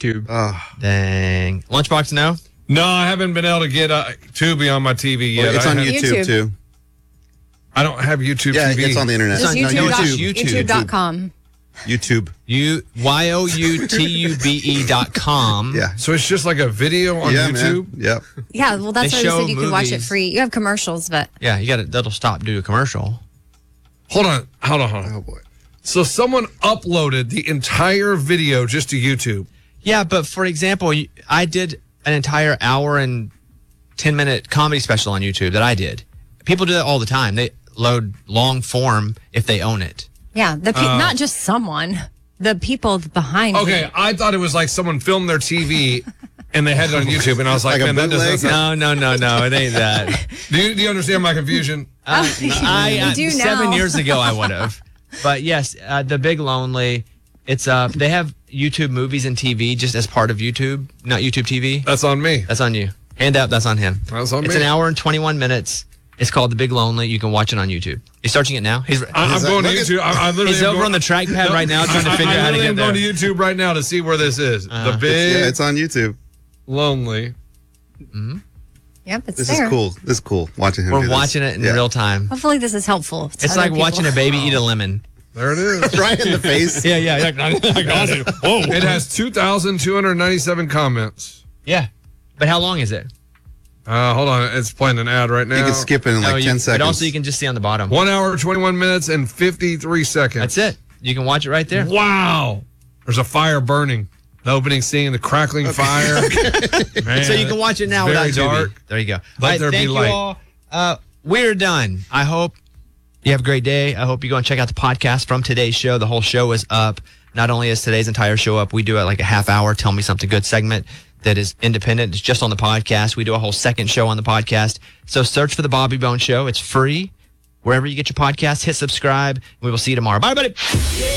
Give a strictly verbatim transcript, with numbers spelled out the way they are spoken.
YouTube. Oh. Dang. Lunchbox, no? No, I haven't been able to get uh, Tubi on my T V yet. Well, it's I on have, YouTube, YouTube. too. I don't have YouTube Yeah, T V. it's on the internet. Just No, YouTube. no, it's dot- just YouTube. YouTube dot com. YouTube. You Y O U T U B E dot com. Yeah. So it's just like a video on yeah, YouTube? Man. Yep. Yeah, well, that's They why we show said you could watch it movies. free. You have commercials, but Yeah, you got to that'll stop do a commercial. Hold on. Hold on. Hold on. Oh, boy. So someone uploaded the entire video just to YouTube. Yeah, but for example, you- I did an entire hour and ten minute comedy special on YouTube that I did. People do that all the time. They load long form if they own it. yeah, the pe- not just someone, the people behind. Okay, it. I thought it was like someone filmed their T V and they had it on YouTube, and I was like, Like a man, that doesn't bootleg? sound... No, no, no, no, it ain't that. Do you, do you understand my confusion? Uh, I, You uh, do seven now. years ago I would have, but yes, uh, The Big Lonely. It's uh they have YouTube movies and T V just as part of YouTube, not YouTube T V. That's on me. That's on you. Hand up, that's on him. That's on It's me. an hour and twenty-one minutes. It's called The Big Lonely. You can watch it on YouTube. He's searching it now. He's I, I'm that- going to look at- YouTube. I, I literally he's am over going, on the trackpad right now trying to I, figure I out how to literally get am there. going to YouTube right now to see where this is. Uh, the Big Yeah, it's on YouTube. Lonely. Yep, it's This there. is cool. This is cool. Watching him do We're this. watching it in Yeah. real time. Hopefully, this is helpful. to It's other like people. watching a baby eat a lemon. There it is. Right in the face. Yeah, yeah. I got it. Whoa. It has two thousand two hundred ninety-seven comments. Yeah. But how long is it? Uh, hold on. It's playing an ad right now. You can skip it in like No, you- ten seconds. But also you can just see on the bottom. One hour, twenty-one minutes, and fifty-three seconds. That's it. You can watch it right there. Wow. There's a fire burning. The opening scene, the crackling fire. Man, So you can watch it now very without Tubi. dark. There you go. Let All right, there be thank light. you all. Uh, we're done. I hope you have a great day. I hope you go and check out the podcast from today's show. The whole show is up. Not only is today's entire show up, we do it like a half hour Tell Me Something Good segment that is independent. It's just on the podcast. We do a whole second show on the podcast. So search for The Bobby Bone Show. It's free. Wherever you get your podcast, hit subscribe. We will see you tomorrow. Bye, buddy.